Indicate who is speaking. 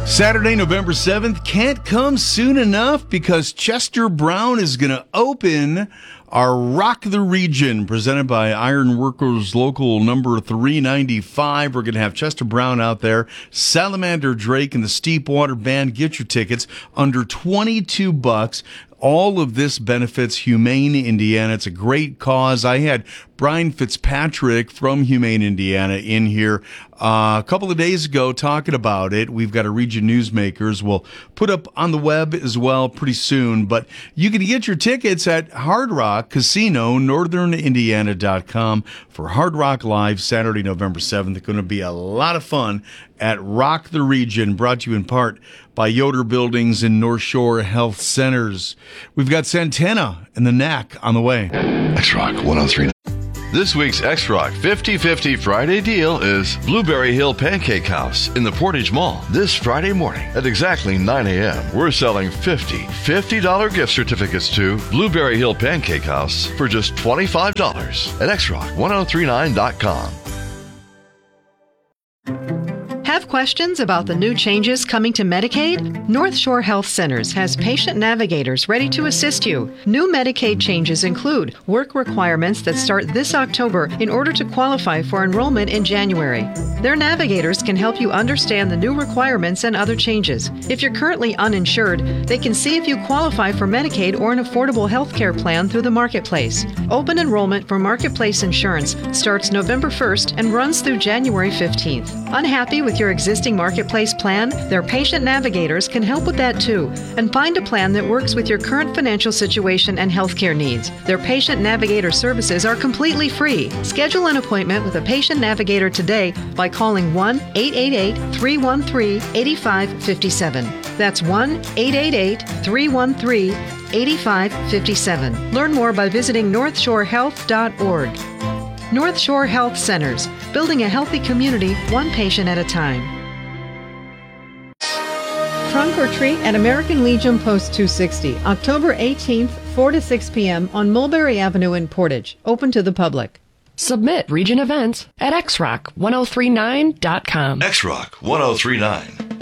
Speaker 1: Saturday, November 7th can't come soon enough because Chester Brown is going to open our Rock the Region presented by Iron Workers Local number 395. We're going to have Chester Brown out there, Salamander Drake and the Steepwater Band. Get your tickets under $22. All of this benefits Humane Indiana. It's a great cause. I had Brian Fitzpatrick from Humane Indiana in here a couple of days ago talking about it. We've got a Region Newsmakers. We'll put up on the web as well pretty soon. But you can get your tickets at Hard Rock Casino, northernindiana.com for Hard Rock Live Saturday, November 7th. It's going to be a lot of fun at Rock the Region, brought to you in part by Yoder Buildings and North Shore Health Centers. We've got Santana and the Knack on the way.
Speaker 2: X-Rock 103.
Speaker 3: This week's X-Rock 50-50 Friday deal is Blueberry Hill Pancake House in the Portage Mall. This Friday morning at exactly 9 a.m., we're selling $50 gift certificates to Blueberry Hill Pancake House for just $25 at xrock1039.com.
Speaker 4: Have questions about the new changes coming to Medicaid? North Shore Health Centers has patient navigators ready to assist you. New Medicaid changes include work requirements that start this October in order to qualify for enrollment in January. Their navigators can help you understand the new requirements and other changes. If you're currently uninsured, they can see if you qualify for Medicaid or an affordable health care plan through the Marketplace. Open enrollment for Marketplace insurance starts November 1st and runs through January 15th. Unhappy with your existing Marketplace plan? Their patient navigators can help with that too and find a plan that works with your current financial situation and healthcare needs. Their patient navigator services are completely free. Schedule an appointment with a patient navigator today by calling 1-888-313-8557. That's 1-888-313-8557. Learn more by visiting northshorehealth.org. North Shore Health Centers, building a healthy community, one patient at a time. Trunk or Treat at American Legion Post 260, October 18th, 4 to 6 p.m. on Mulberry Avenue in Portage. Open to the public.
Speaker 5: Submit Region Events at xrock1039.com.
Speaker 3: X-Rock 1039.